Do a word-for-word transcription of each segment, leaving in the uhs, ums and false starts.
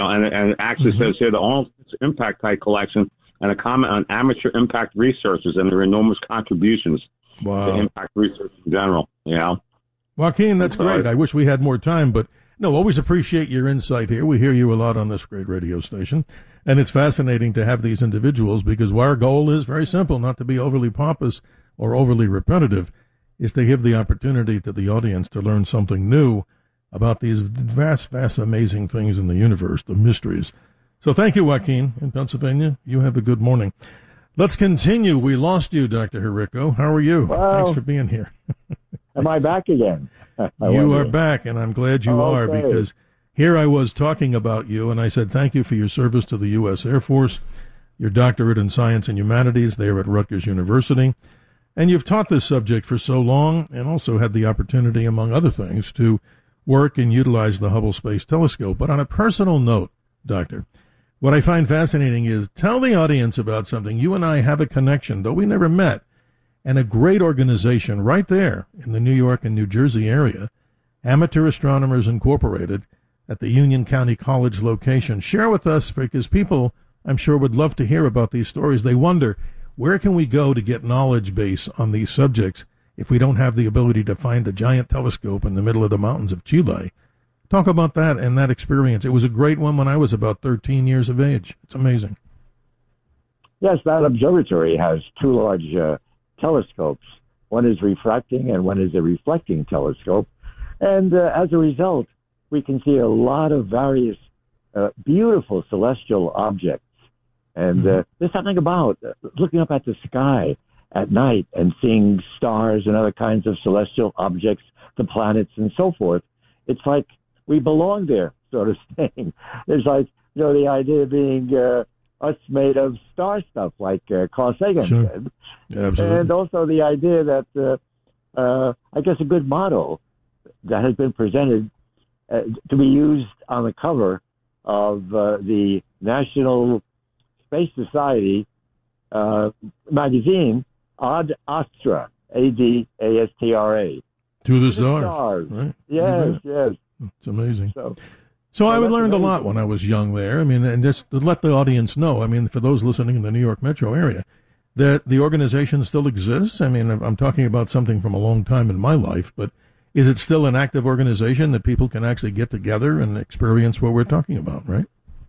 and, and it actually Mm-hmm. says here the All Impact Type Collection and a comment on amateur impact researchers and their enormous contributions Wow. to impact research in general. You know, Joaquin, that's So- great. I wish we had more time, but no, always appreciate your insight here. We hear you a lot on this great radio station, and it's fascinating to have these individuals because our goal is very simple, not to be overly pompous or overly repetitive, is to give the opportunity to the audience to learn something new about these vast, vast, amazing things in the universe, the mysteries. So thank you, Joaquin, in Pennsylvania. You have a good morning. Let's continue. We lost you, Doctor Herico. How are you? Well, Thanks for being here. Am I back again? I You wonder. are back, and I'm glad you Oh, are, okay. because here I was talking about you, and I said thank you for your service to the U S Air Force, your doctorate in science and humanities there at Rutgers University, and you've taught this subject for so long and also had the opportunity, among other things, to work and utilize the Hubble Space Telescope. But on a personal note, Doctor, what I find fascinating is tell the audience about something. You and I have a connection, though we never met, and a great organization right there in the New York and New Jersey area, Amateur Astronomers Incorporated, at the Union County College location. Share with us, because people, I'm sure, would love to hear about these stories. They wonder, where can we go to get knowledge base on these subjects if we don't have the ability to find a giant telescope in the middle of the mountains of Chile? Talk about that and that experience. It was a great one when I was about thirteen years of age. It's amazing. Yes, that observatory has two large uh, telescopes. One is refracting and one is a reflecting telescope. And uh, as a result, we can see a lot of various uh, beautiful celestial objects. And uh, there's something about uh, looking up at the sky at night and seeing stars and other kinds of celestial objects, the planets and so forth. It's like we belong there, sort of thing. There's like, you know, the idea of being uh, us made of star stuff, like uh, Carl Sagan Sure. said. Absolutely. And also the idea that, uh, uh, I guess, a good motto that has been presented uh, to be used on the cover of uh, the National Space Society uh, magazine, Ad Astra, A D A S T R A. To the The stars. stars. Right? Yes, Yeah. yes. It's amazing. So, So I Well, that's learned a amazing. lot when I was young there. I mean, and just to let the audience know, I mean, for those listening in the New York metro area, that the organization still exists. I mean, I'm talking about something from a long time in my life, but is it still an active organization that people can actually get together and experience what we're talking about, right?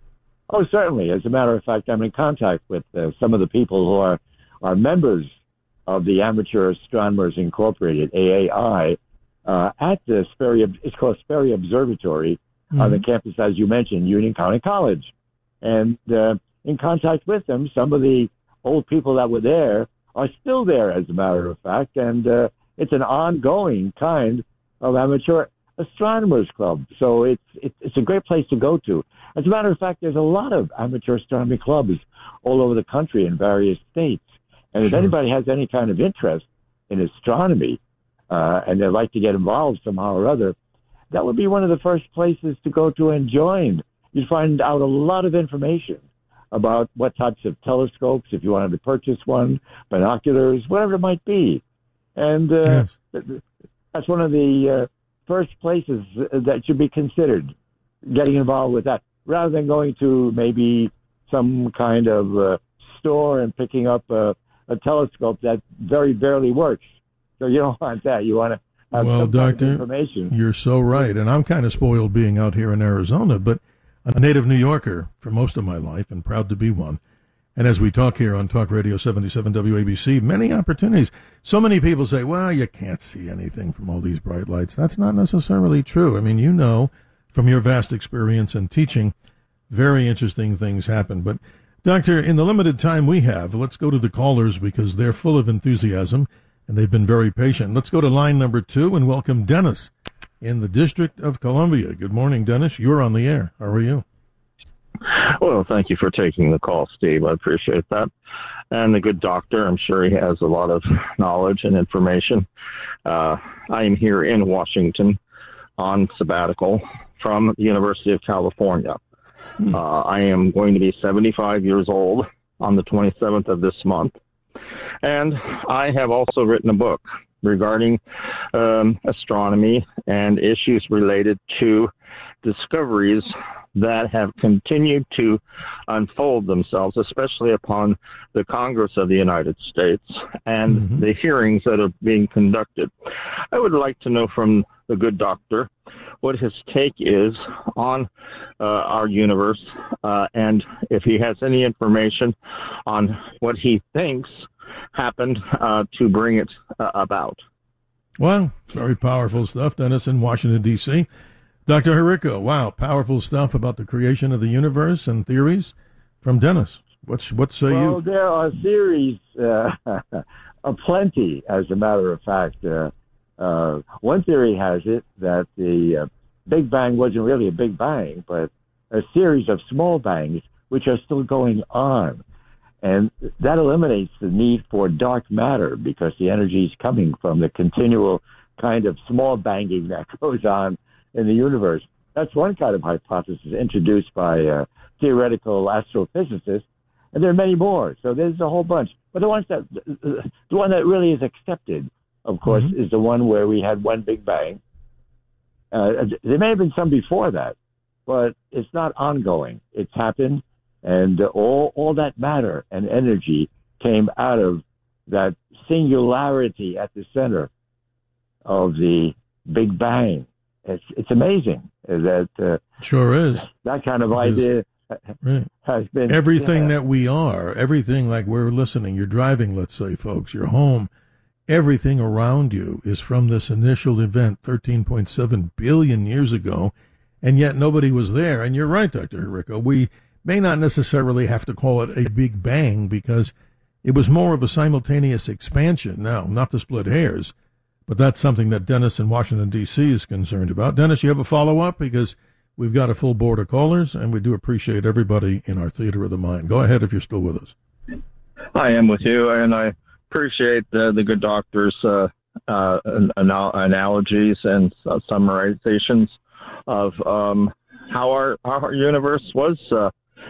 oh, certainly. As a matter of fact, I'm in contact with uh, some of the people who are, are members of the Amateur Astronomers Incorporated, A A I, uh, at the Sperry, it's called Sperry Observatory on the campus, as you mentioned, Union County College. And uh, in contact with them, some of the old people that were there are still there, as a matter of fact. And uh, it's an ongoing kind of amateur astronomers club. So it's, it's it's a great place to go to. As a matter of fact, there's a lot of amateur astronomy clubs all over the country in various states. And if Sure. anybody has any kind of interest in astronomy uh, and they'd like to get involved somehow or other, that would be one of the first places to go to and join. You'd find out a lot of information about what types of telescopes, if you wanted to purchase one, binoculars, whatever it might be. And uh, Yes. th- th- that's one of the uh, first places that should be considered, getting involved with that, rather than going to maybe some kind of uh, store and picking up a, a telescope that very barely works. So you don't want that. You want to have Well, some kind of Doctor, information. you're so right. And I'm kind of spoiled being out here in Arizona, but a native New Yorker for most of my life and proud to be one. And as we talk here on Talk Radio seventy-seven W A B C, many opportunities. So many people say, well, you can't see anything from all these bright lights. That's not necessarily true. I mean, you know, from your vast experience in teaching, very interesting things happen. But, Doctor, in the limited time we have, let's go to the callers because they're full of enthusiasm and they've been very patient. Let's go to line number two and welcome Dennis in the District of Columbia. Good morning, Dennis. You're on the air. How are you? Well, thank you for taking the call, Steve. I appreciate that. And the good doctor, I'm sure he has a lot of knowledge and information. Uh, I am here in Washington on sabbatical from the University of California. Hmm. Uh, I am going to be seventy-five years old on the twenty-seventh of this month. And I have also written a book regarding um, astronomy and issues related to discoveries that have continued to unfold themselves, especially upon the Congress of the United States and mm-hmm. the hearings that are being conducted. I would like to know from the good doctor what his take is on uh, our universe uh, and if he has any information on what he thinks happened uh, to bring it uh, about. Well, very powerful stuff, Dennis, in Washington, D C Doctor Hryko, wow, powerful stuff about the creation of the universe and theories from Dennis. What's, what say well, you? Well, there are theories uh, aplenty, as a matter of fact. Uh, uh, one theory has it that the uh, Big Bang wasn't really a Big Bang, but a series of small bangs which are still going on. And that eliminates the need for dark matter because the energy is coming from the continual kind of small banging that goes on in the universe. That's one kind of hypothesis introduced by uh, theoretical astrophysicists, and there are many more. So there's a whole bunch. But the ones that the one that really is accepted, of course, mm-hmm. is the one where we had one Big Bang. Uh, there may have been some before that, but it's not ongoing. It's happened, and uh, all all that matter and energy came out of that singularity at the center of the Big Bang. It's it's amazing that uh, sure is that kind of idea right. has been everything yeah. that we are, everything like we're listening. You're driving, let's say, folks. You're home. Everything around you is from this initial event, thirteen point seven billion years ago, and yet nobody was there. And you're right, Doctor Hryko. We may not necessarily have to call it a Big Bang because it was more of a simultaneous expansion. Now, not to split hairs. But that's something that Dennis in Washington, D C is concerned about. Dennis, you have a follow-up? Because we've got a full board of callers, and we do appreciate everybody in our Theater of the Mind. Go ahead if you're still with us. I am with you, and I appreciate the, the good doctor's uh, uh, anal- analogies and uh, summarizations of um, how our, our universe was uh,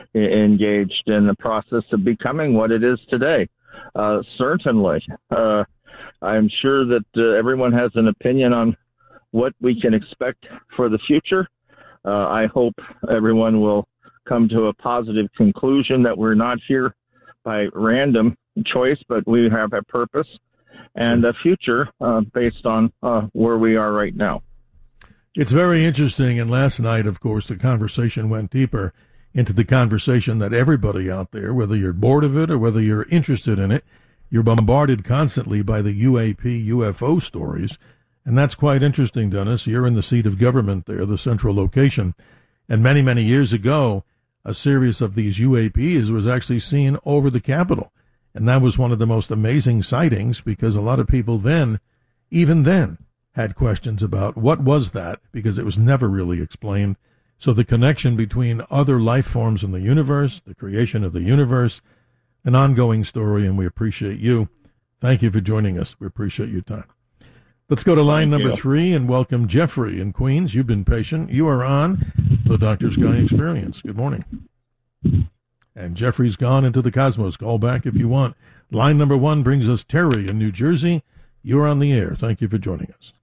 engaged in the process of becoming what it is today. Uh, certainly. Uh, I'm sure that uh, everyone has an opinion on what we can expect for the future. Uh, I hope everyone will come to a positive conclusion that we're not here by random choice, but we have a purpose and a future uh, based on uh, where we are right now. It's very interesting. And last night, of course, the conversation went deeper into the conversation that everybody out there, whether you're bored of it or whether you're interested in it, you're bombarded constantly by the U A P, U F O stories. And that's quite interesting, Dennis. You're in the seat of government there, the central location. And many, many years ago, a series of these U A Ps was actually seen over the Capitol. And that was one of the most amazing sightings because a lot of people then, even then, had questions about what was that because it was never really explained. So the connection between other life forms in the universe, the creation of the universe, an ongoing story, and we appreciate you. Thank you for joining us. We appreciate your time. Let's go to line Thank number you. three and welcome Jeffrey in Queens. You've been patient. You are on the Doctor Sky Experience. Good morning. And Jeffrey's gone into the cosmos. Call back if you want. Line number one brings us Terry in New Jersey. You're on the air. Thank you for joining us.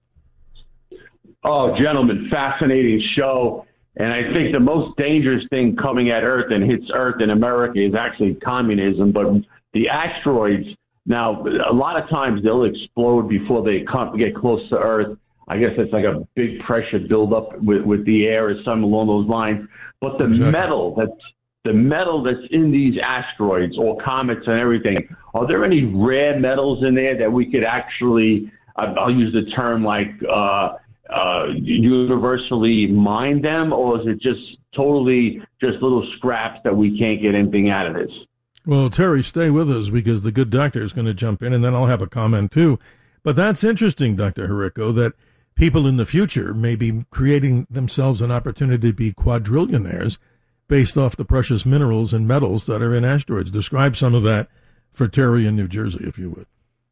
Oh, gentlemen, fascinating show. And I think the most dangerous thing coming at Earth and hits Earth in America is actually communism. But the asteroids, now, a lot of times they'll explode before they come, get close to Earth. I guess it's like a big pressure buildup with, with the air or something along those lines. But the exactly. metal that's the metal that's in these asteroids or comets and everything, are there any rare metals in there that we could actually, I'll use the term like, uh, Uh, universally mine them, or is it just totally just little scraps that we can't get anything out of this? Well, Terry, stay with us because the good doctor is going to jump in, and then I'll have a comment too. But that's interesting, Doctor Hryko, that people in the future may be creating themselves an opportunity to be quadrillionaires based off the precious minerals and metals that are in asteroids. Describe some of that for Terry in New Jersey, if you would.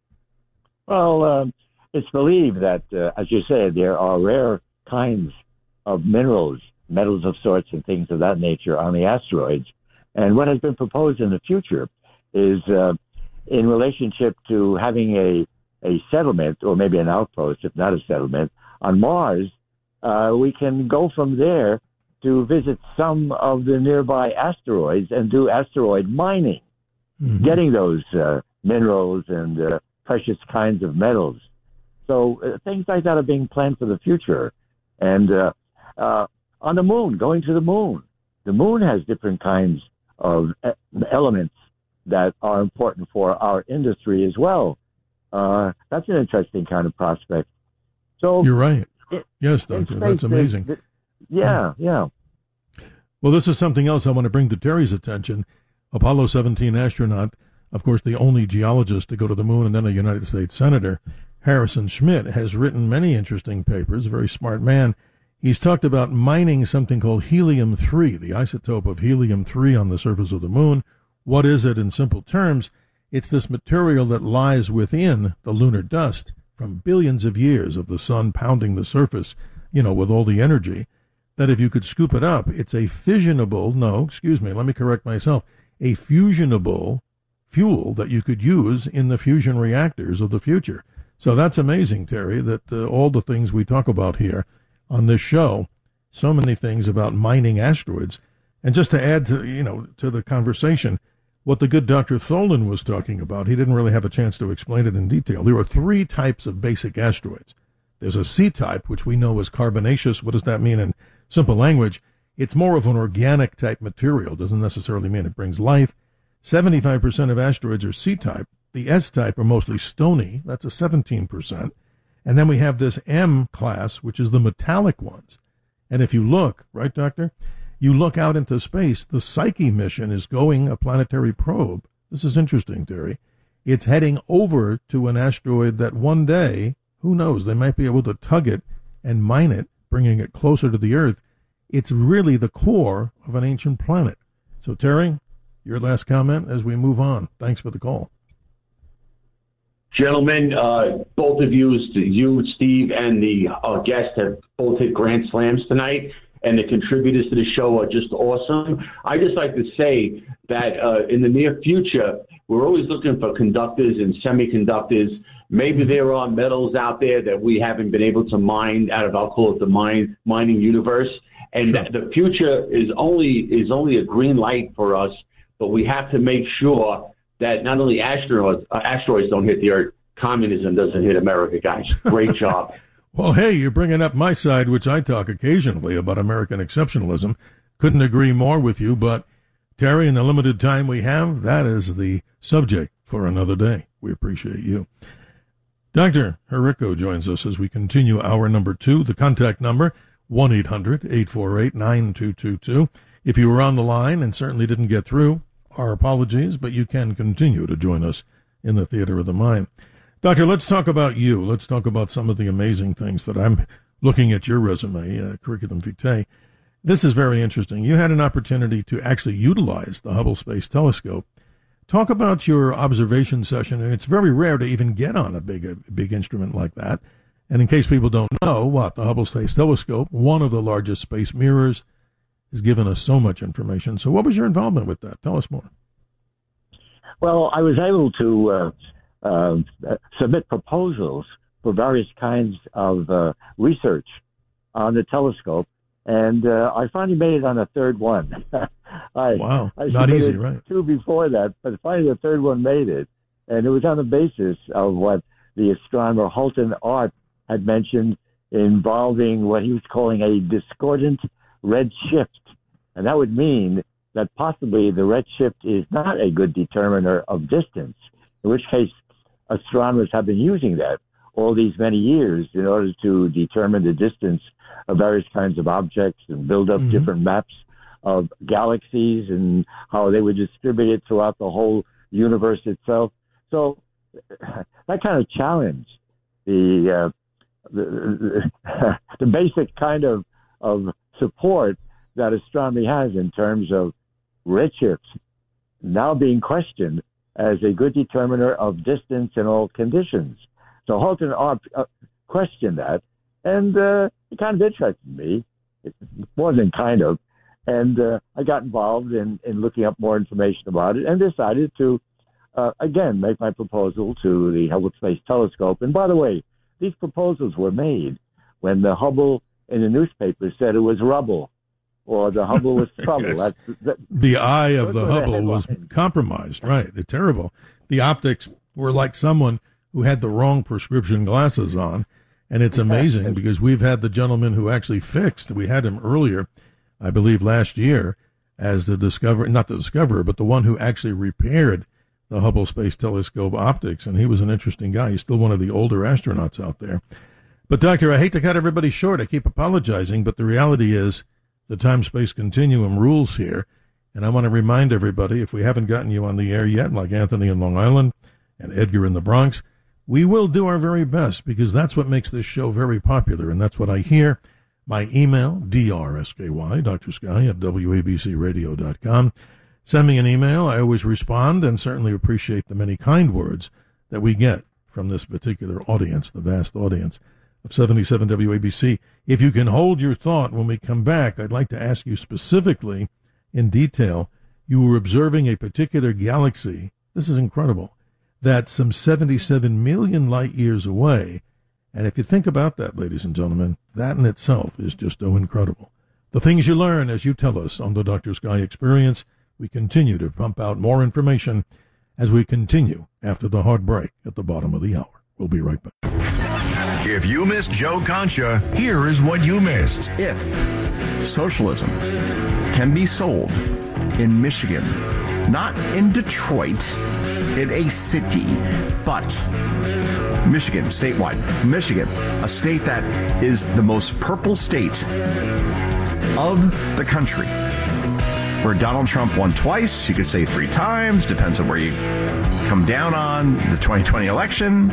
Well, um, it's believed that, uh, as you said, there are rare kinds of minerals, metals of sorts and things of that nature on the asteroids. And what has been proposed in the future is uh, in relationship to having a, a settlement or maybe an outpost, if not a settlement, on Mars, uh, we can go from there to visit some of the nearby asteroids and do asteroid mining, mm-hmm. getting those uh, minerals and uh, precious kinds of metals. So uh, things like that are being planned for the future. And uh, uh, on the moon, going to the moon. The moon has different kinds of elements that are important for our industry as well. Uh, that's an interesting kind of prospect. So you're right. It, yes, Doctor, that's amazing. It, it, yeah, yeah. Well, this is something else I want to bring to Terry's attention. Apollo seventeen astronaut, of course, the only geologist to go to the moon and then a United States Senator, Harrison Schmitt, has written many interesting papers, a very smart man. He's talked about mining something called helium three, the isotope of helium three on the surface of the moon. What is it in simple terms? It's this material that lies within the lunar dust from billions of years of the sun pounding the surface, you know, with all the energy, that if you could scoop it up, it's a fissionable, no, excuse me, let me correct myself, a fusionable fuel that you could use in the fusion reactors of the future. So that's amazing, Terry, that uh, all the things we talk about here on this show, so many things about mining asteroids. And just to add to, you know, to the conversation, what the good Doctor Tholen was talking about, he didn't really have a chance to explain it in detail. There are three types of basic asteroids. There's a C-type, which we know is carbonaceous. What does that mean in simple language? It's more of an organic type material. Doesn't necessarily mean it brings life. seventy-five percent of asteroids are C-type. The S-type are mostly stony. That's a seventeen percent. And then we have this M class, which is the metallic ones. And if you look, right, Doctor? You look out into space, the Psyche mission is going, a planetary probe. This is interesting, Terry. It's heading over to an asteroid that one day, who knows, they might be able to tug it and mine it, bringing it closer to the Earth. It's really the core of an ancient planet. So, Terry, your last comment as we move on. Thanks for the call. Gentlemen, uh, both of you, you, Steve, and the uh, guest have both hit grand slams tonight, and the contributors to the show are just awesome. I just like to say that uh, in the near future, we're always looking for conductors and semiconductors. Maybe there are metals out there that we haven't been able to mine out of, I'll call it the mine, mining universe. And sure. The future is only is only a green light for us, but we have to make sure that not only asteroids, uh, asteroids don't hit the Earth, communism doesn't hit America, guys. Great job. Well, hey, you're bringing up my side, which I talk occasionally about American exceptionalism. Couldn't agree more with you, but Terry, in the limited time we have, that is the subject for another day. We appreciate you. Doctor Herico joins us as we continue hour number two. The contact number, one eight hundred eight four eight nine two two two. If you were on the line and certainly didn't get through, our apologies, but you can continue to join us in the Theater of the Mind. Doctor, let's talk about you. Let's talk about some of the amazing things that I'm looking at your resume, uh, curriculum vitae. This is very interesting. You had an opportunity to actually utilize the Hubble Space Telescope. Talk about your observation session, and it's very rare to even get on a big, a big instrument like that. And in case people don't know, what, the Hubble Space Telescope, one of the largest space mirrors, has given us so much information. So what was your involvement with that? Tell us more. Well, I was able to uh, uh, submit proposals for various kinds of uh, research on the telescope, and uh, I finally made it on the third one. I, wow, I not easy, right? Two before that, but finally the third one made it, and it was on the basis of what the astronomer Holton Arp had mentioned involving what he was calling a discordant red shift, and that would mean that possibly the red shift is not a good determiner of distance, in which case astronomers have been using that all these many years in order to determine the distance of various kinds of objects and build up mm-hmm. different maps of galaxies and how they would distribute it throughout the whole universe itself. So that kind of challenged the uh, the, the basic kind of, of support that astronomy has in terms of redshift now being questioned as a good determiner of distance in all conditions. So Holton Arp uh, questioned that, and uh, it kind of interested me, more than kind of, and uh, I got involved in, in looking up more information about it and decided to, uh, again, make my proposal to the Hubble Space Telescope. And by the way, these proposals were made when the Hubble in the newspaper said it was rubble. or the Hubble was trouble. Yes. That's, that, the eye of the those are the Hubble was headlines. compromised, right? They're terrible. The optics were like someone who had the wrong prescription glasses on. And it's amazing because we've had the gentleman who actually fixed, we had him earlier, I believe last year, as the discoverer, not the discoverer, but the one who actually repaired the Hubble Space Telescope optics. And he was an interesting guy. He's still one of the older astronauts out there. But, Doctor, I hate to cut everybody short. I keep apologizing, but the reality is the time-space continuum rules here. And I want to remind everybody, if we haven't gotten you on the air yet, like Anthony in Long Island and Edgar in the Bronx, we will do our very best because that's what makes this show very popular, and that's what I hear. My email, D R S K Y, Doctor Sky at W A B C radio dot com. Send me an email. I always respond and certainly appreciate the many kind words that we get from this particular audience, the vast audience of seventy-seven W A B C. If you can hold your thought when we come back, I'd like to ask you specifically, in detail, you were observing a particular galaxy. This is incredible. That's some seventy-seven million light years away. And if you think about that, ladies and gentlemen, that in itself is just so incredible. The things you learn as you tell us on the Doctor Sky Experience. We continue to pump out more information as we continue after the hard break at the bottom of the hour. We'll be right back. If you missed Joe Concha, here is what you missed. If socialism can be sold in Michigan, not in Detroit, in a city, but Michigan, statewide. Michigan, a state that is the most purple state of the country, where Donald Trump won twice, you could say three times, depends on where you come down on the twenty twenty election.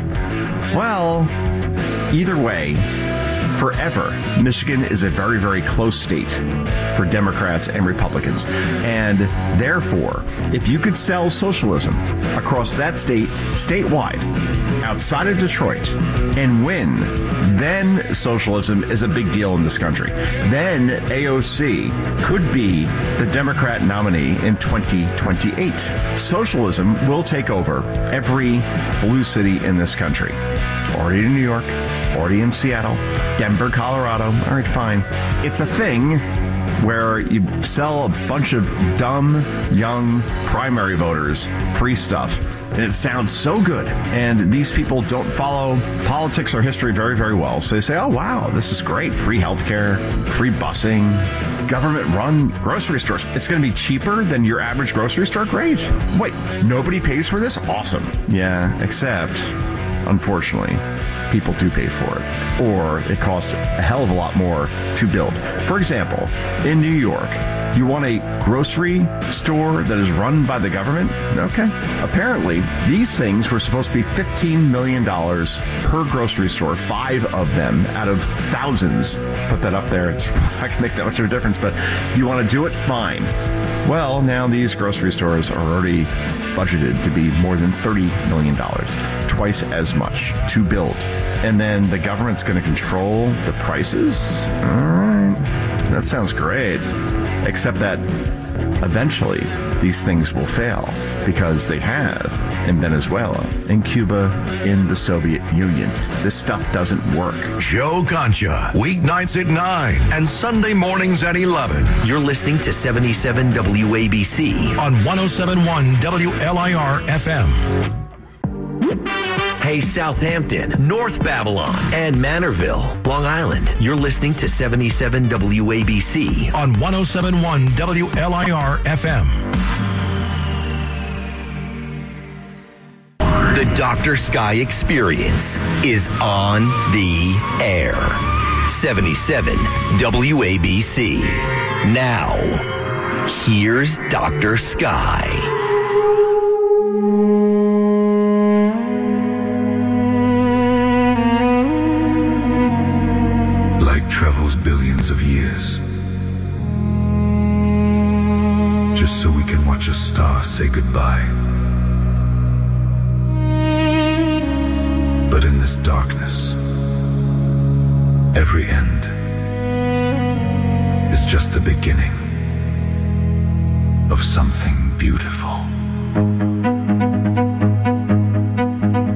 Well, either way, forever, Michigan is a very, very close state for Democrats and Republicans. And therefore, if you could sell socialism across that state, statewide, outside of Detroit, and win, then socialism is a big deal in this country. Then A O C could be the Democrat nominee in twenty twenty-eight. Socialism will take over every blue city in this country. It's already in New York, already in Seattle, Denver, Colorado. All right, fine. It's a thing where you sell a bunch of dumb, young primary voters free stuff. And it sounds so good. And these people don't follow politics or history very, very well. So they say, oh, wow, this is great. Free healthcare, free busing, government-run grocery stores. It's going to be cheaper than your average grocery store? Great. Wait, nobody pays for this? Awesome. Yeah, except, unfortunately, people do pay for it, or it costs a hell of a lot more to build. For example, in New York, you want a grocery store that is run by the government? Okay. Apparently, these things were supposed to be fifteen million dollars per grocery store, five of them out of thousands. Put that up there. It's not going to make that much of a difference, but if you want to do it, fine. Well, now these grocery stores are already budgeted to be more than thirty million dollars, twice as much to build. And then the government's going to control the prices? All right. That sounds great. Except that eventually these things will fail because they have in Venezuela, in Cuba, in the Soviet Union. This stuff doesn't work. Joe Concha, weeknights at nine and Sunday mornings at eleven. You're listening to seventy-seven W A B C on one oh seven point one W L I R F M. Hey, Southampton, North Babylon, and Manorville, Long Island. You're listening to seventy-seven W A B C on one oh seven point one W L I R F M. The Doctor Sky Experience is on the air. seventy-seven W A B C. Now, here's Doctor Sky. Travels billions of years just so we can watch a star say goodbye. But in this darkness, every end is just the beginning of something beautiful.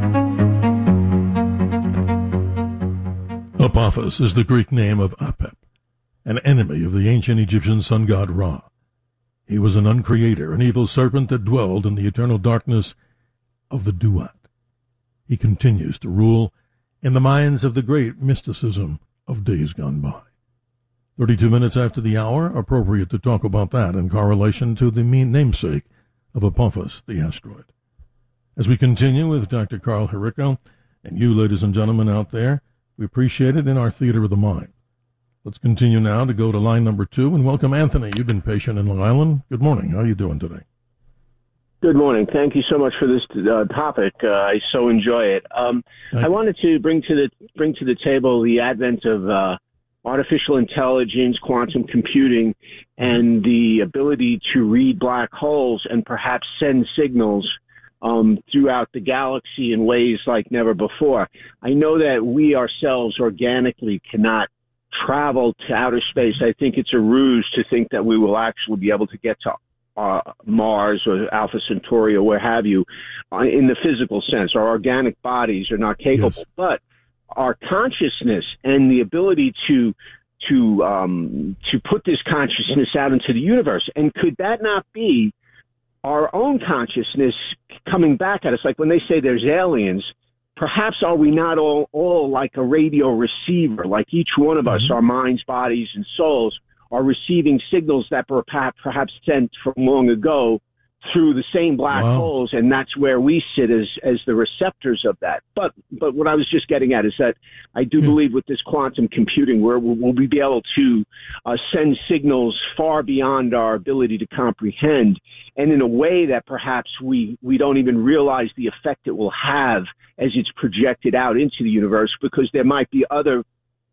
Apophis is the Greek name of Apep, an enemy of the ancient Egyptian sun god Ra. He was an uncreator, an evil serpent that dwelled in the eternal darkness of the Duat. He continues to rule in the minds of the great mysticism of days gone by. Thirty-two minutes after the hour, appropriate to talk about that in correlation to the namesake of Apophis, the asteroid. As we continue with Doctor Carl Herico, and you, ladies and gentlemen out there, we appreciate it in our theater of the mind. Let's continue now to go to line number two and welcome Anthony. You've been patient in Long Island. Good morning. How are you doing today? Good morning. Thank you so much for this uh, topic. Uh, I so enjoy it. Um, I wanted to bring to the bring to the table the advent of uh, artificial intelligence, quantum computing, and the ability to read black holes and perhaps send signals um, throughout the galaxy in ways like never before. I know that we ourselves organically cannot travel to outer space. I think it's a ruse to think that we will actually be able to get to uh, Mars or Alpha Centauri or where have you uh, in the physical sense. Our organic bodies are not capable, yes. But our consciousness and the ability to to um, to put this consciousness out into the universe, and could that not be our own consciousness coming back at us? Like when they say there's aliens, perhaps are we not all, all like a radio receiver, like each one of us, mm-hmm. our minds, bodies, and souls are receiving signals that were perhaps sent from long ago through the same black wow. holes, and that's where we sit as as the receptors of that. But but what I was just getting at is that I do yeah. believe with this quantum computing, where we'll, we'll be able to uh, send signals far beyond our ability to comprehend, and in a way that perhaps we, we don't even realize the effect it will have as it's projected out into the universe, because there might be other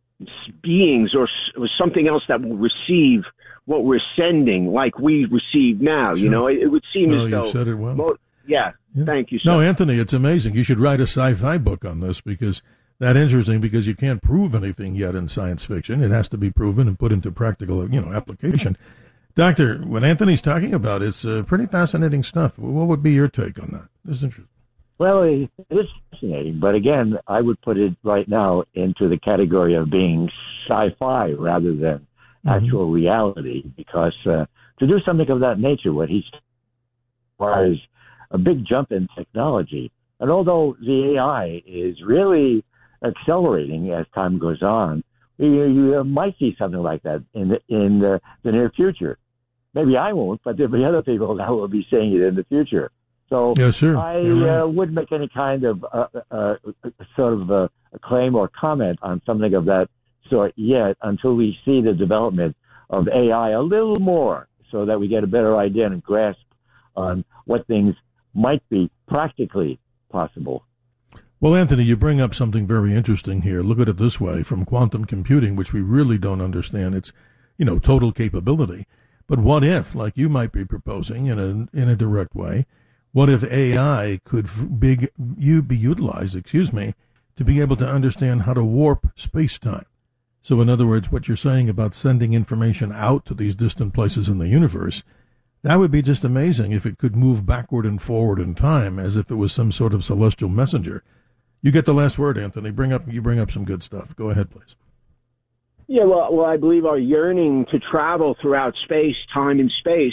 beings or, or something else that will receive what we're sending, like we receive now. Sure. You know, it, it would seem no, as though. You said it well. Mo- yeah, yeah, thank you, sir. No, Anthony, it's amazing. You should write a sci-fi book on this, because that's interesting, because you can't prove anything yet in science fiction. It has to be proven and put into practical, you know, application. Doctor, what Anthony's talking about is uh, pretty fascinating stuff. What would be your take on that? This is interesting. Well, it is fascinating, but again, I would put it right now into the category of being sci-fi rather than mm-hmm. actual reality, because uh, to do something of that nature, what he requires a big jump in technology. And although the A I is really accelerating as time goes on, you, you might see something like that in the, in the, the near future. Maybe I won't, but there'll be other people that will be saying it in the future. So yeah, sure. I right. uh, wouldn't make any kind of uh, uh, sort of a, a claim or comment on something of that sort yet, until we see the development of A I a little more, so that we get a better idea and grasp on what things might be practically possible. Well, Anthony, you bring up something very interesting here. Look at it this way: from quantum computing, which we really don't understand its, you know, total capability. But what if, like you might be proposing in a in a direct way, what if A I could big you be utilized, excuse me, to be able to understand how to warp space-time? So in other words, what you're saying about sending information out to these distant places in the universe, that would be just amazing if it could move backward and forward in time as if it was some sort of celestial messenger. You get the last word, Anthony. Bring up you bring up some good stuff. Go ahead, please. Yeah, well, well, I believe our yearning to travel throughout space, time and space,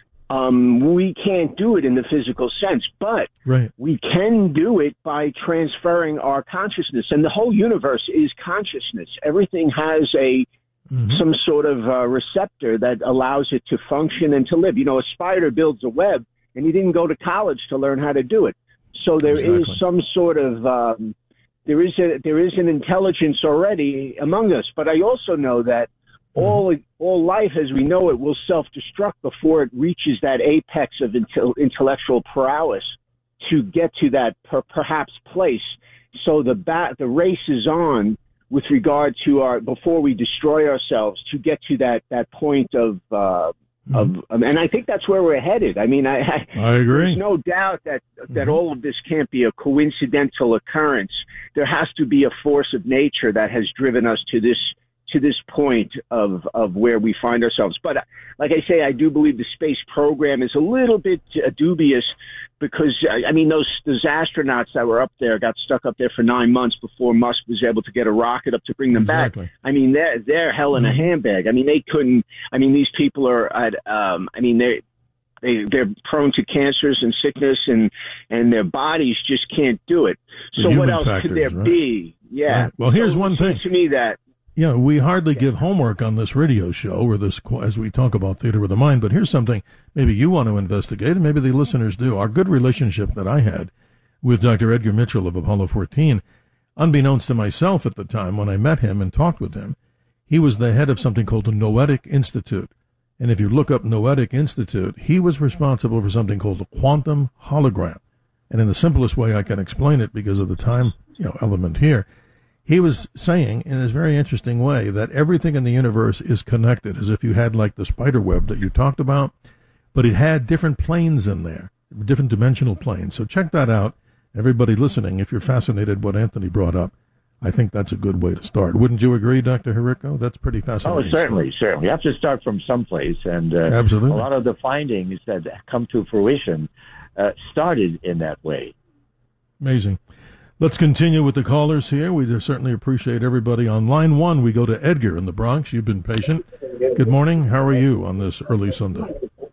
Um, we can't do it in the physical sense, but right. we can do it by transferring our consciousness. And the whole universe is consciousness. Everything has a mm-hmm. some sort of uh, receptor that allows it to function and to live. You know, a spider builds a web, and he didn't go to college to learn how to do it. So there exactly. is some sort of um, there is a, there is an intelligence already among us. But I also know that All all life as we know it will self-destruct before it reaches that apex of intel, intellectual prowess to get to that per, perhaps place. So the bat, the race is on with regard to our, before we destroy ourselves, to get to that, that point of, uh, mm-hmm. of, um, and I think that's where we're headed. I mean, I, I, I agree. There's no doubt that, that mm-hmm. all of this can't be a coincidental occurrence. There has to be a force of nature that has driven us to this to this point of, of where we find ourselves. But like I say, I do believe the space program is a little bit uh, dubious because, I mean, those, those astronauts that were up there got stuck up there for nine months before Musk was able to get a rocket up to bring them exactly. back. I mean, they're, they're hell in a handbag. I mean, they couldn't, I mean, these people are, at, um, I mean, they They, they're prone to cancers and sickness, and, and their bodies just can't do it. So what else factors, could there right? be? Yeah. Right. Well, here's so one it seems thing. to me that Yeah, we hardly give homework on this radio show or this as we talk about theater with the mind. But here's something maybe you want to investigate, and maybe the listeners do. Our good relationship that I had with Doctor Edgar Mitchell of Apollo fourteen, unbeknownst to myself at the time when I met him and talked with him, he was the head of something called the Noetic Institute. And if you look up Noetic Institute, he was responsible for something called the quantum hologram. And in the simplest way I can explain it because of the time, you know, element here, he was saying in this very interesting way that everything in the universe is connected, as if you had like the spider web that you talked about, but it had different planes in there, different dimensional planes. So check that out. Everybody listening, if you're fascinated what Anthony brought up, I think that's a good way to start. Wouldn't you agree, Doctor Hirico? That's pretty fascinating. Oh, certainly, stuff. certainly. You have to start from someplace, and uh, Absolutely. a lot of the findings that come to fruition uh, started in that way. Amazing. Let's continue with the callers here. We certainly appreciate everybody. On line one, we go to Edgar in the Bronx. You've been patient. Good morning. How are you on this early Sunday?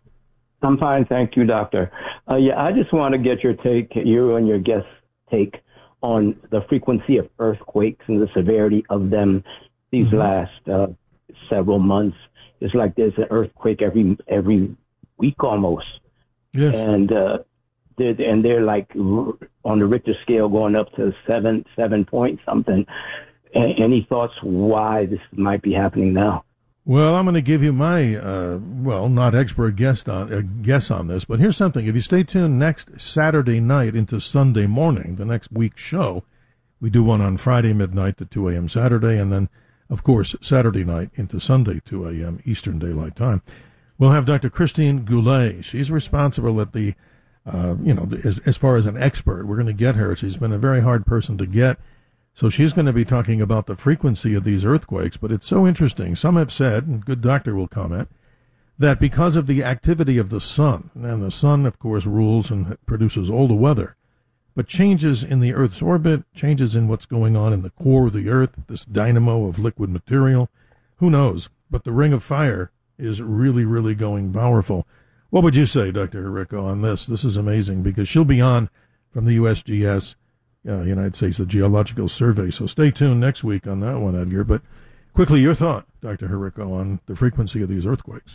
I'm fine, thank you, Doctor. Uh, yeah, I just want to get your take, you and your guest take on the frequency of earthquakes and the severity of them these mm-hmm. last uh, several months. It's like there's an earthquake every every week almost. Yes. And uh, they're, and they're like on the Richter scale going up to seven seven point something. A- any thoughts why this might be happening now? Well, I'm going to give you my, uh, well, not expert guess on, uh, guess on this, but here's something. If you stay tuned next Saturday night into Sunday morning, the next week's show, we do one on Friday midnight to two a.m. Saturday, and then, of course, Saturday night into Sunday, two a.m. Eastern Daylight Time. We'll have Doctor Christine Goulet. She's responsible at the, uh, you know, as, as far as an expert. We're going to get her. She's been a very hard person to get. So she's going to be talking about the frequency of these earthquakes, but it's so interesting. Some have said, and good doctor will comment, that because of the activity of the sun, and the sun, of course, rules and produces all the weather, but changes in the Earth's orbit, changes in what's going on in the core of the Earth, this dynamo of liquid material, who knows? But the ring of fire is really, really going powerful. What would you say, Doctor Hirico, on this? This is amazing because she'll be on from the U S G S, Uh, United States Geological Survey. So stay tuned next week on that one, Edgar. But quickly, your thought, Doctor Hirico, on the frequency of these earthquakes.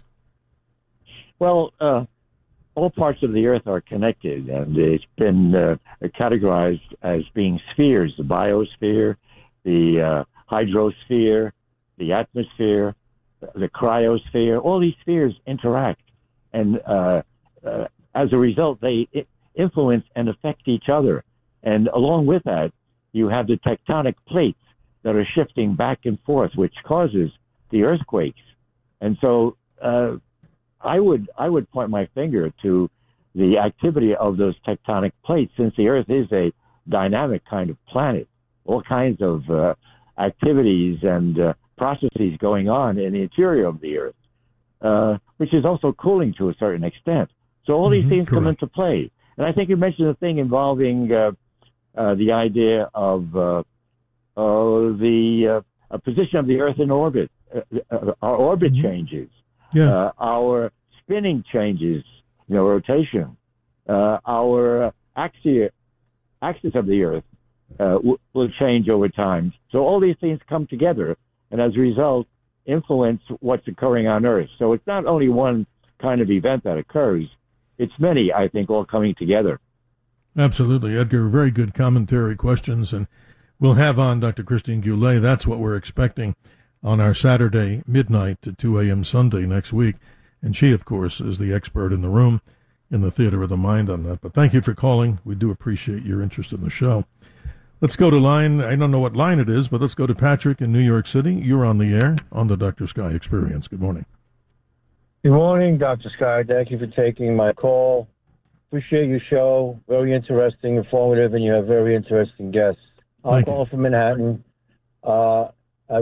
Well, uh, all parts of the Earth are connected, and it's been uh, categorized as being spheres: the biosphere, the uh, hydrosphere, the atmosphere, the cryosphere. All these spheres interact, and uh, uh, as a result, they influence and affect each other. And along with that, you have the tectonic plates that are shifting back and forth, which causes the earthquakes. And so uh, I would I would point my finger to the activity of those tectonic plates, since the Earth is a dynamic kind of planet. All kinds of uh, activities and uh, processes going on in the interior of the Earth, uh, which is also cooling to a certain extent. So all these mm-hmm, things correct. come into play. And I think you mentioned a thing involving uh, uh, the idea of uh, uh, the uh, position of the Earth in orbit. Uh, uh, our orbit mm-hmm. changes. Yeah. Uh, our spinning changes, you know, rotation. Uh, our axis, axis of the Earth uh, w- will change over time. So all these things come together, and as a result, influence what's occurring on Earth. So it's not only one kind of event that occurs. It's many, I think, all coming together. Absolutely. Edgar, very good commentary questions, and we'll have on Doctor Christine Goulet. That's what we're expecting on our Saturday midnight to two a.m. Sunday next week. And she, of course, is the expert in the room in the Theater of the Mind on that. But thank you for calling. We do appreciate your interest in the show. Let's go to line, I don't know what line it is, but let's go to Patrick in New York City. You're on the air on the Doctor Sky Experience. Good morning. Good morning, Doctor Sky. Thank you for taking my call. Appreciate your show. Very interesting, informative, and you have very interesting guests. I'm calling from Manhattan. Uh, I have a,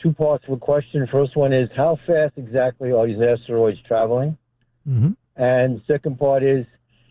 two parts of a question. First one is, how fast exactly are these asteroids traveling? Mm-hmm. And second part is,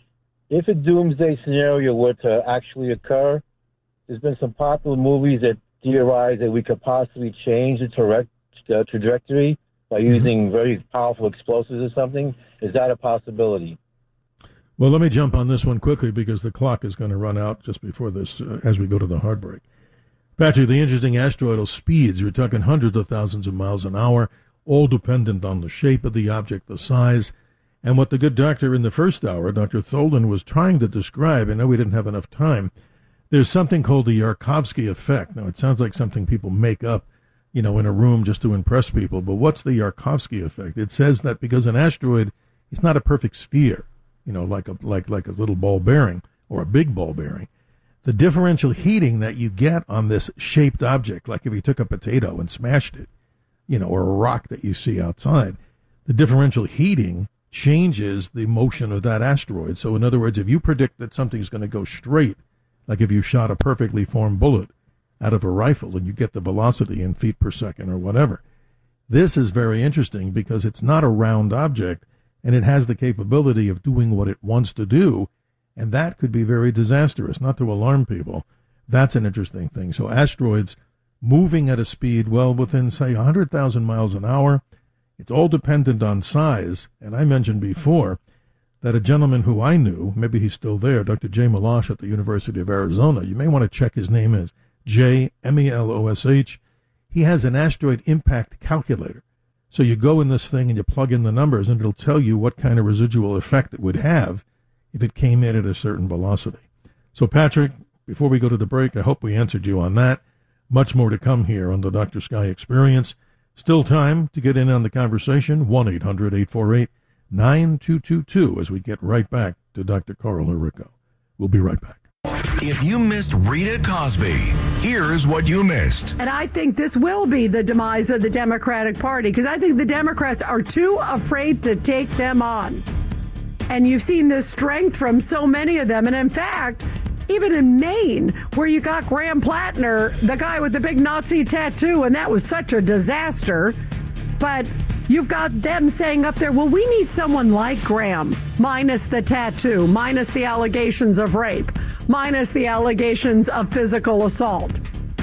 if a doomsday scenario were to actually occur, there's been some popular movies that theorize that we could possibly change the tra- uh, trajectory by using very powerful explosives or something. Is that a possibility? Well, let me jump on this one quickly because the clock is going to run out just before this uh, as we go to the hard break. Patrick, the interesting asteroidal speeds, you're talking hundreds of thousands of miles an hour, all dependent on the shape of the object, the size, and what the good doctor in the first hour, Doctor Tholden, was trying to describe. I know we didn't have enough time. There's something called the Yarkovsky effect. Now, it sounds like something people make up, you know, in a room just to impress people, but what's the Yarkovsky effect? It says that because an asteroid is not a perfect sphere, you know, like a like like a little ball bearing or a big ball bearing, the differential heating that you get on this shaped object, like if you took a potato and smashed it, you know, or a rock that you see outside, the differential heating changes the motion of that asteroid. So in other words, if you predict that something's going to go straight, like if you shot a perfectly formed bullet out of a rifle and you get the velocity in feet per second or whatever, this is very interesting because it's not a round object and it has the capability of doing what it wants to do, and that could be very disastrous. Not to alarm people, that's an interesting thing. So asteroids moving at a speed, well, within, say, one hundred thousand miles an hour, it's all dependent on size. And I mentioned before that a gentleman who I knew, maybe he's still there, Doctor Jay Melosh at the University of Arizona, you may want to check his name is J, M E L O S H. He has an asteroid impact calculator. So you go in this thing and you plug in the numbers, and it'll tell you what kind of residual effect it would have if it came in at a certain velocity. So, Patrick, before we go to the break, I hope we answered you on that. Much more to come here on the Doctor Sky Experience. Still time to get in on the conversation, one eight hundred eight four eight nine two two two, as we get right back to Doctor Carl Herico. We'll be right back. If you missed Rita Cosby, here's what you missed. And I think this will be the demise of the Democratic Party, because I think the Democrats are too afraid to take them on. And you've seen this strength from so many of them. And in fact, even in Maine, where you got Graham Plattner, the guy with the big Nazi tattoo, and that was such a disaster. But you've got them saying up there, well, we need someone like Graham, minus the tattoo, minus the allegations of rape, minus the allegations of physical assault.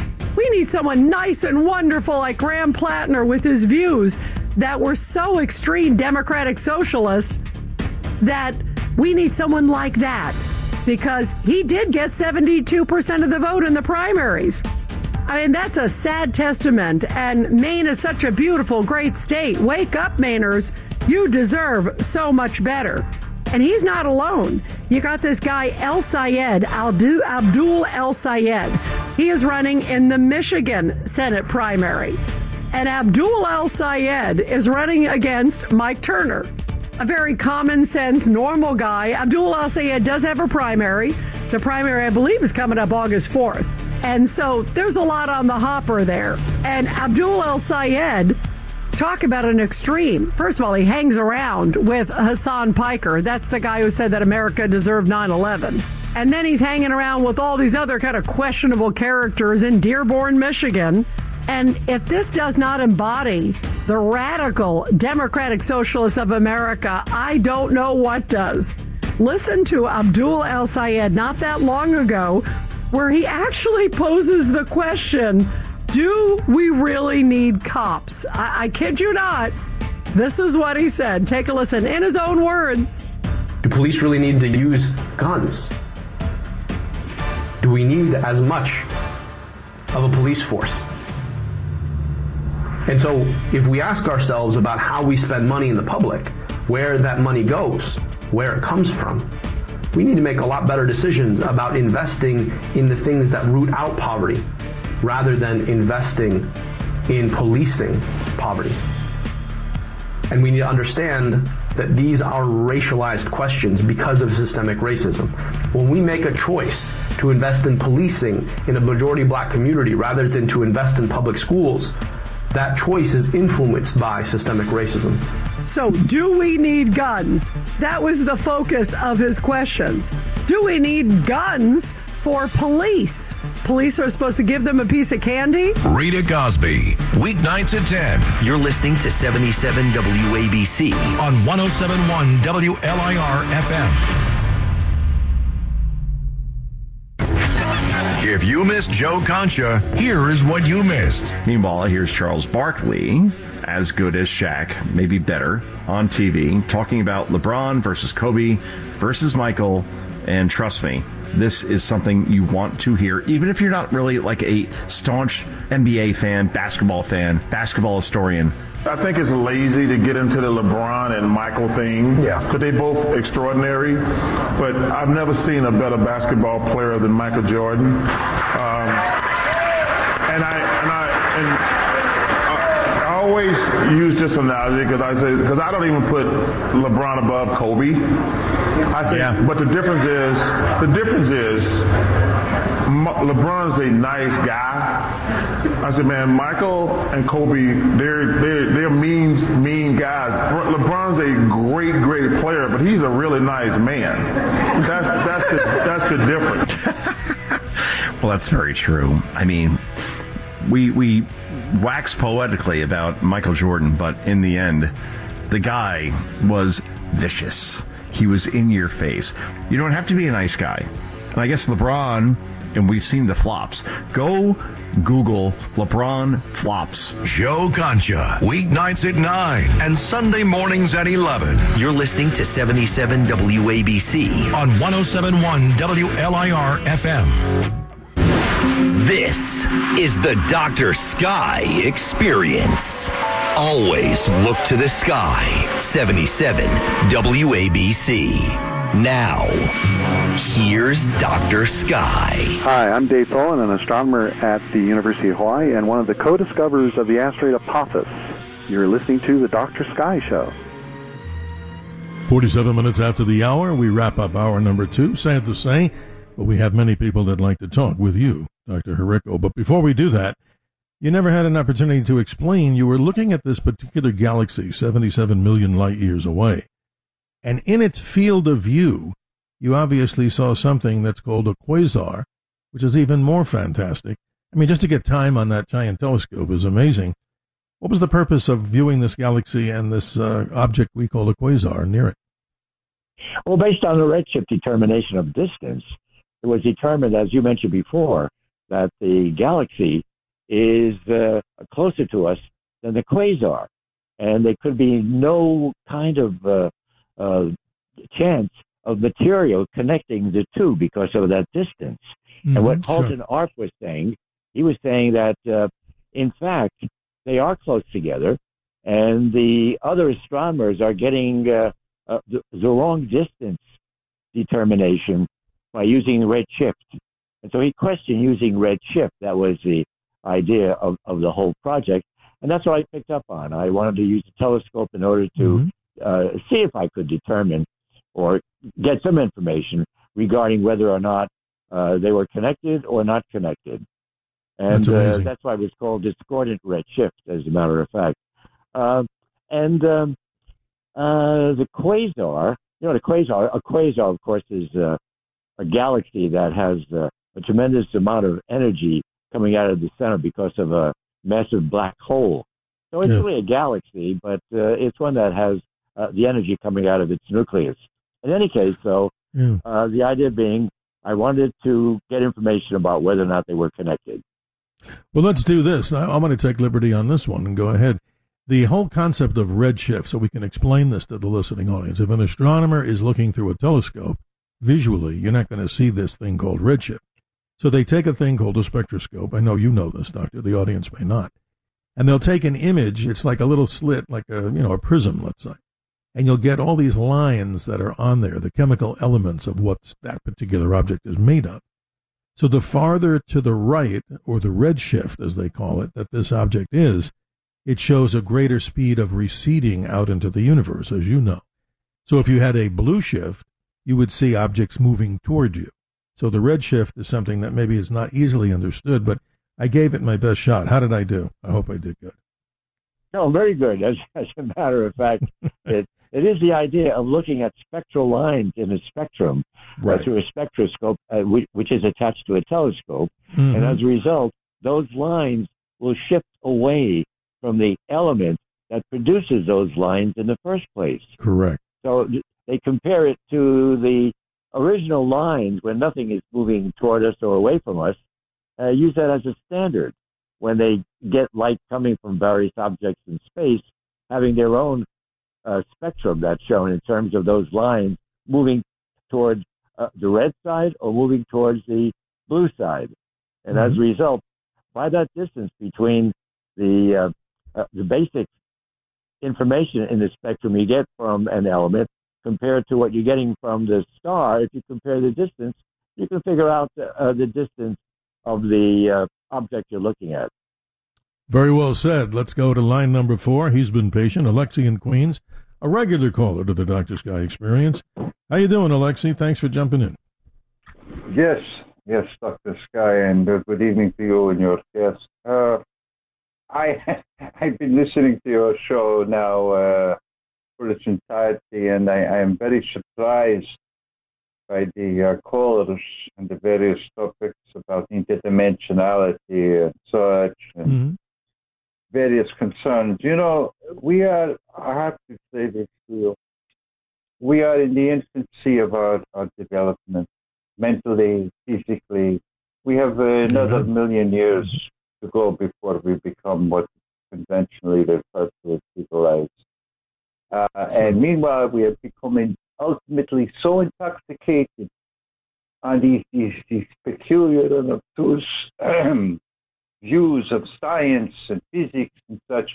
We need someone nice and wonderful like Graham Plattner with his views that were so extreme Democratic socialists that we need someone like that, because he did get seventy-two percent of the vote in the primaries. I mean, that's a sad testament, and Maine is such a beautiful, great state. Wake up, Mainers. You deserve so much better. And he's not alone. You got this guy, El Sayed, Abdul El Sayed. He is running in the Michigan Senate primary. And Abdul El Sayed is running against Mike Turner, a very common sense, normal guy. Abdul El Sayed does have a primary. The primary, I believe, is coming up August fourth. And so there's a lot on the hopper there. And Abdul El Sayed, talk about an extreme. First of all, he hangs around with Hassan Piker. That's the guy who said that America deserved nine eleven. And then he's hanging around with all these other kind of questionable characters in Dearborn, Michigan. And if this does not embody the radical Democratic Socialists of America, I don't know what does. Listen to Abdul El Sayed not that long ago, where he actually poses the question, do we really need cops? I, I kid you not. This is what he said. Take a listen in his own words. Do police really need to use guns? Do we need as much of a police force? And so if we ask ourselves about how we spend money in the public, where that money goes, where it comes from, we need to make a lot better decisions about investing in the things that root out poverty rather than investing in policing poverty. And we need to understand that these are racialized questions because of systemic racism. When we make a choice to invest in policing in a majority black community rather than to invest in public schools, that choice is influenced by systemic racism. So, do we need guns? That was the focus of his questions. Do we need guns for police. Police are supposed to give them a piece of candy. Rita Cosby, weeknights at ten. You're listening to seventy-seven W A B C on one oh seven point one W L I R F M. If you missed Joe Concha, here is what you missed. Meanwhile, here's Charles Barkley, as good as Shaq, maybe better, on T V, talking about LeBron versus Kobe versus Michael, and trust me, this is something you want to hear, even if you're not really like a staunch N B A fan, basketball fan, basketball historian. I think it's lazy to get into the LeBron and Michael thing. Yeah. Because they both extraordinary. But I've never seen a better basketball player than Michael Jordan. Um, and I and I and I, I always use this analogy because I say because I don't even put LeBron above Kobe. I say, yeah. But the difference is the difference is LeBron's a nice guy. I said, man, Michael and Kobe, they're they're they're mean mean guys. LeBron's a great great player, but he's a really nice man. That's that's the that's the difference. Well, that's very true. I mean, we we wax poetically about Michael Jordan, but in the end, the guy was vicious. He was in your face. You don't have to be a nice guy. And I guess LeBron, and we've seen the flops. Go Google LeBron flops. Joe Concha, weeknights at nine and Sunday mornings at eleven. You're listening to seventy-seven W A B C on one oh seven point one W L I R F M. This is the Doctor Sky Experience. Always look to the sky. seventy-seven W A B C. Now, here's Doctor Sky. Hi, I'm Dave Tholen, an astronomer at the University of Hawaii and one of the co-discoverers of the asteroid Apophis. You're listening to the Doctor Sky Show. forty-seven minutes after the hour, we wrap up hour number two. Sad to say, but we have many people that like to talk with you, Doctor Herico. But before we do that, you never had an opportunity to explain. You were looking at this particular galaxy, seventy-seven million light years away. And in its field of view, you obviously saw something that's called a quasar, which is even more fantastic. I mean, just to get time on that giant telescope is amazing. What was the purpose of viewing this galaxy and this uh, object we call a quasar near it? Well, based on the redshift determination of distance, it was determined, as you mentioned before, that the galaxy is uh, closer to us than the quasar. And there could be no kind of uh, uh, chance of material connecting the two because of that distance. Mm-hmm, and what Halton sure. Arp was saying, he was saying that, uh, in fact, they are close together, and the other astronomers are getting uh, uh, the, the wrong distance determination by using redshift. And so he questioned using redshift. That was the idea of, of the whole project. And that's what I picked up on. I wanted to use a telescope in order to mm-hmm. uh, see if I could determine or get some information regarding whether or not uh, they were connected or not connected. And that's, uh, that's why it was called discordant redshift, as a matter of fact. Uh, and um, uh, the quasar, you know, the quasar, a quasar, of course, is uh, a galaxy that has uh, a tremendous amount of energy coming out of the center because of a massive black hole. So it's yeah. really a galaxy, but uh, it's one that has uh, the energy coming out of its nucleus. In any case, though, yeah. uh, the idea being I wanted to get information about whether or not they were connected. Well, let's do this. I, I'm going to take liberty on this one and go ahead. The whole concept of redshift, so we can explain this to the listening audience. If an astronomer is looking through a telescope, visually, you're not going to see this thing called redshift. So they take a thing called a spectroscope. I know you know this, Doctor. The audience may not. And they'll take an image. It's like a little slit, like a, you know, a prism, let's say. And you'll get all these lines that are on there, the chemical elements of what that particular object is made of. So the farther to the right, or the redshift, as they call it, that this object is, it shows a greater speed of receding out into the universe, as you know. So if you had a blue shift, you would see objects moving toward you. So the redshift is something that maybe is not easily understood, but I gave it my best shot. How did I do? I hope I did good. No, very good. As, as a matter of fact, it, it is the idea of looking at spectral lines in a spectrum right. uh, through a spectroscope, uh, which, which is attached to a telescope. Mm-hmm. And as a result, those lines will shift away from the element that produces those lines in the first place. Correct. So they compare it to the original lines when nothing is moving toward us or away from us, uh, use that as a standard. When they get light coming from various objects in space, having their own uh, spectrum that's shown in terms of those lines moving towards uh, the red side or moving towards the blue side. And mm-hmm. as a result, by that distance between the uh, uh, the basic information in the spectrum you get from an element compared to what you're getting from the star, if you compare the distance, you can figure out uh, the distance of the uh, object you're looking at. Very well said. Let's go to line number four. He's been patient. Alexi in Queens, a regular caller to the Doctor Sky Experience. How you doing, Alexi? Thanks for jumping in. Yes, yes, Doctor Sky, and uh, good evening to you and your guests. Uh, I, I've been listening to your show now uh, for its entirety, and I, I am very surprised by the uh, callers and the various topics about interdimensionality and such, and mm-hmm. various concerns. You know, we are, I have to say this to you, we are in the infancy of our, our development, mentally, physically. We have uh, another mm-hmm. million years to go before we become what conventionally referred to as civilized. Uh, and meanwhile, we are becoming ultimately so intoxicated on these, these, these peculiar and obtuse um, views of science and physics and such.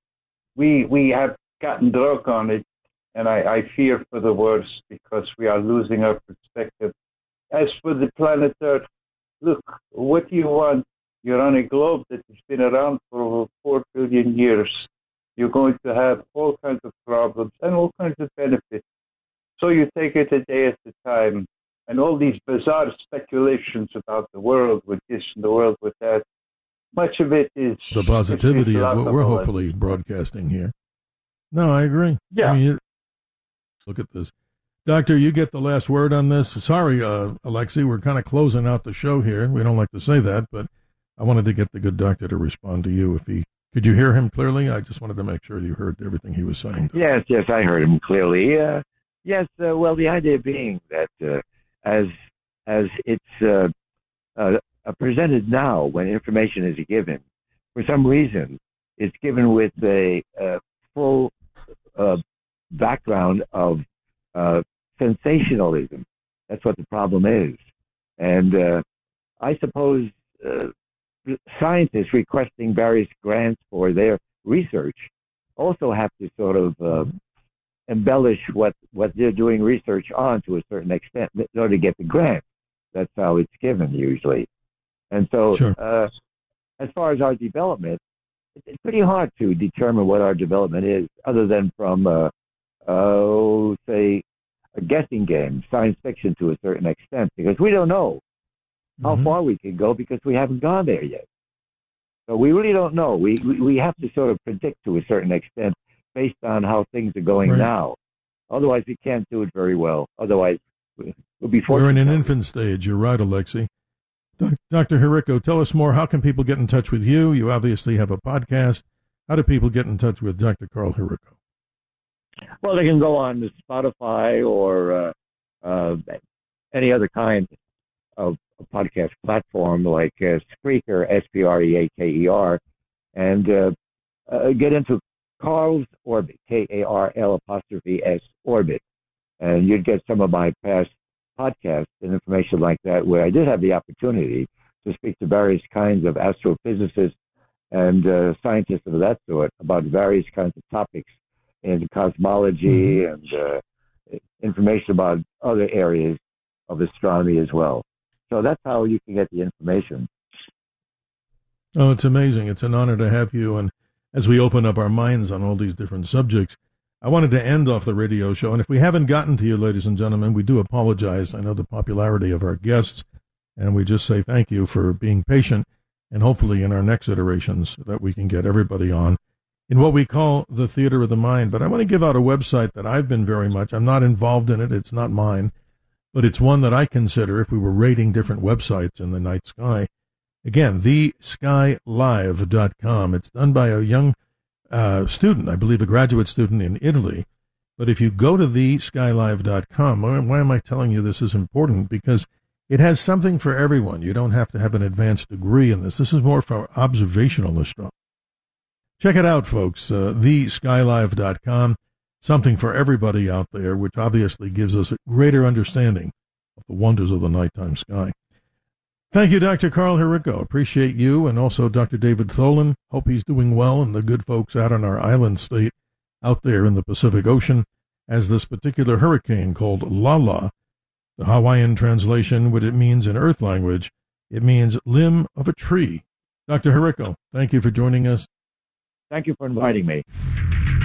We we have gotten drunk on it, and I, I fear for the worst because we are losing our perspective. As for the planet Earth, look, what do you want? You're on a globe that has been around for over four billion years. You're going to have all kinds of problems and all kinds of benefits. So you take it a day at a time. And all these bizarre speculations about the world with this and the world with that, much of it is... the positivity of what we're hopefully broadcasting here. No, I agree. Yeah. I mean, look at this. Doctor, you get the last word on this. Sorry, uh, Alexi, we're kind of closing out the show here. We don't like to say that, but I wanted to get the good doctor to respond to you. If he Could you hear him clearly? I just wanted to make sure you heard everything he was saying. Yes, yes, I heard him clearly. Uh, yes, uh, well, the idea being that uh, as as it's uh, uh, presented now, when information is given, for some reason, it's given with a, a full uh, background of uh, sensationalism. That's what the problem is. And uh, I suppose uh, scientists requesting various grants for their research also have to sort of uh, embellish what, what they're doing research on to a certain extent in order to get the grant. That's how it's given usually. And so sure. uh, as far as our development, it's pretty hard to determine what our development is other than from, uh, uh, say, a guessing game, science fiction to a certain extent, because we don't know how mm-hmm. far we can go because we haven't gone there yet. So we really don't know. We, we, we have to sort of predict to a certain extent based on how things are going right. now. Otherwise, we can't do it very well. Otherwise, we'll be fortunate. We're in an infant stage. You're right, Alexi. Doctor Hirico, tell us more. How can people get in touch with you? You obviously have a podcast. How do people get in touch with Doctor Carl Hirico? Well, they can go on to Spotify or uh, uh, any other kind of podcast platform like uh, Spreaker, S P R E A K E R, and uh, uh, get into Carl's Orbit, K A R L apostrophe S Orbit. And you'd get some of my past podcasts and information like that, where I did have the opportunity to speak to various kinds of astrophysicists and uh, scientists of that sort about various kinds of topics in cosmology mm-hmm. and uh, information about other areas of astronomy as well. So that's how you can get the information. Oh, it's amazing. It's an honor to have you. And as we open up our minds on all these different subjects, I wanted to end off the radio show. And if we haven't gotten to you, ladies and gentlemen, we do apologize. I know the popularity of our guests, and we just say thank you for being patient. And hopefully in our next iterations that we can get everybody on in what we call the theater of the mind. But I want to give out a website that I've been very much, I'm not involved in it, it's not mine, but it's one that I consider, if we were rating different websites in the night sky, again, the sky live dot com. It's done by a young uh, student, I believe a graduate student in Italy. But if you go to the sky live dot com, why, why am I telling you this is important? Because it has something for everyone. You don't have to have an advanced degree in this. This is more for observational astronomy. Check it out, folks, uh, the sky live dot com. Something for everybody out there, which obviously gives us a greater understanding of the wonders of the nighttime sky. Thank you, Doctor Carl Herico. Appreciate you, and also Doctor David Tholen. Hope he's doing well, and the good folks out in our island state out there in the Pacific Ocean, as this particular hurricane called Lala, the Hawaiian translation, what it means in Earth language, it means limb of a tree. Doctor Herico, thank you for joining us. Thank you for inviting me.